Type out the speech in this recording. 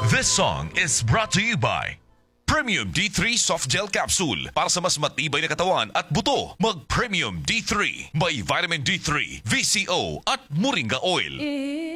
This song is brought to you by Premium D3 Soft Gel Capsule. Para sa mas matibay na katawan at buto, mag Premium D3. May vitamin D3, VCO at Moringa Oil.